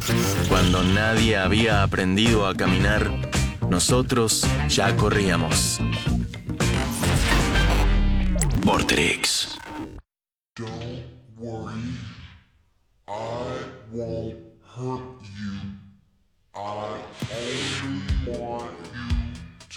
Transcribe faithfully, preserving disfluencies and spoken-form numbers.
Cuando nadie había aprendido a caminar, nosotros ya corríamos. Vorterix. Don't worry, I won't hurt you. I only want you